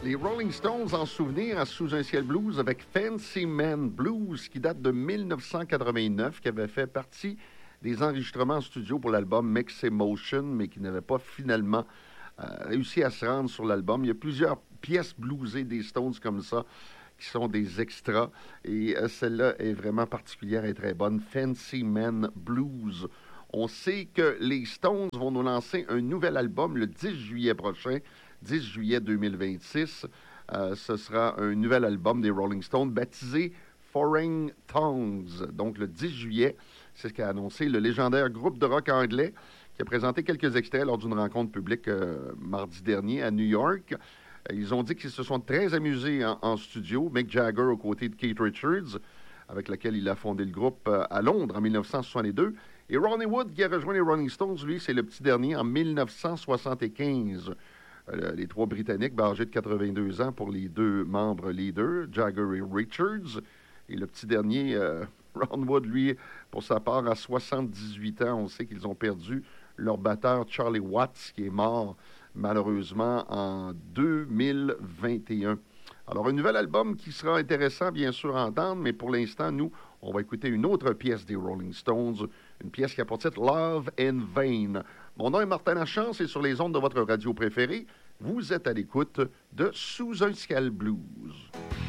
Les Rolling Stones en souvenir à Sous un ciel blues avec Fancy Man Blues qui date de 1989, qui avait fait partie des enregistrements en studio pour l'album Mix Emotion, mais qui n'avait pas finalement réussi à se rendre sur l'album. Il y a plusieurs pièces bluesées des Stones comme ça qui sont des extras et celle-là est vraiment particulière et très bonne. Fancy Man Blues. On sait que les Stones vont nous lancer un nouvel album le 10 juillet prochain. 10 juillet 2026. Ce sera un nouvel album des Rolling Stones baptisé Foreign Tongues. Donc, le 10 juillet, c'est ce qu'a annoncé le légendaire groupe de rock anglais qui a présenté quelques extraits lors d'une rencontre publique mardi dernier à New York. Ils ont dit qu'ils se sont très amusés en studio. Mick Jagger aux côtés de Keith Richards, avec lequel il a fondé le groupe à Londres en 1962. Et Ronnie Wood, qui a rejoint les Rolling Stones, lui, c'est le petit dernier en 1975. Les trois Britanniques, âgés de 82 ans pour les deux membres leaders, Jagger et Richards. Et le petit dernier, Ron Wood, lui, pour sa part, à 78 ans, on sait qu'ils ont perdu leur batteur Charlie Watts, qui est mort malheureusement en 2021. Alors, un nouvel album qui sera intéressant, bien sûr, à entendre, mais pour l'instant, nous, on va écouter une autre pièce des Rolling Stones, une pièce qui a pour titre Love in Vain. Mon nom est Martin Lachance et sur les ondes de votre radio préférée, vous êtes à l'écoute de Sous un ciel blues.